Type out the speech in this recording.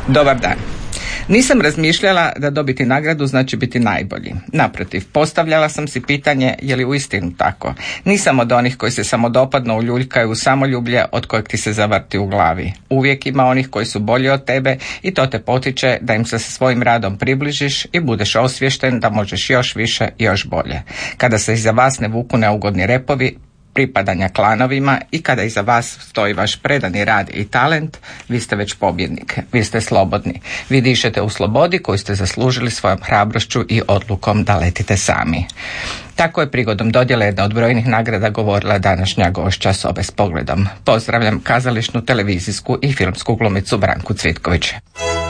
Dobar dan. Nisam razmišljala da dobiti nagradu znači biti najbolji. Naprotiv, postavljala sam si pitanje je li uistinu tako. Nisam od onih koji se samodopadno uljuljkaju u samoljublje od kojeg ti se zavrti u glavi. Uvijek ima onih koji su bolji od tebe i to te potiče da im se sa svojim radom približiš i budeš osviješten da možeš još više i još bolje. Kada se iza vas ne vuku neugodni repovi pripadanja klanovima i kada iza vas stoji vaš predani rad i talent, vi ste već pobjednik, vi ste slobodni. Vi dišete u slobodi koju ste zaslužili svojom hrabrošću i odlukom da letite sami. Tako je prigodom dodjele jedne od brojnih nagrada govorila današnja gošća Sobe s pogledom. Pozdravljam kazališnu, televizijsku i filmsku glumicu Branku Cvitković.